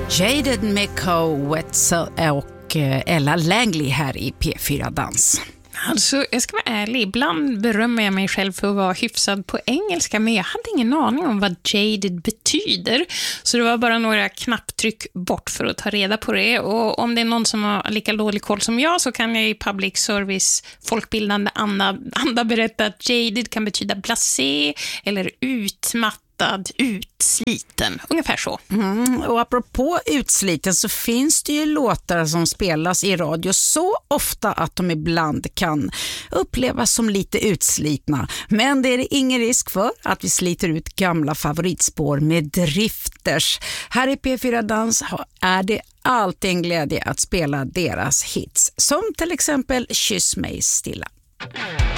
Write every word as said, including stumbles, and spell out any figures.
Jaded med Co Wetzel och Ella Langley här i P fyra Dans. Alltså, jag ska vara ärlig. Ibland berömmer jag mig själv för att vara hyfsad på engelska, men jag hade ingen aning om vad jaded betyder. Så det var bara några knapptryck bort för att ta reda på det. Och om det är någon som har lika dålig koll som jag, så kan jag i public service folkbildande anda, anda berätta att jaded kan betyda blasé eller utmattad, utsliten, ungefär så. Mm, och apropå utsliten så finns det ju låtar som spelas i radio så ofta att de ibland kan upplevas som lite utslitna. Men det är det ingen risk för att vi sliter ut gamla favoritspår med drifters. Här i P fyra Dans är det alltid en glädje att spela deras hits, som till exempel Kyss mig stilla.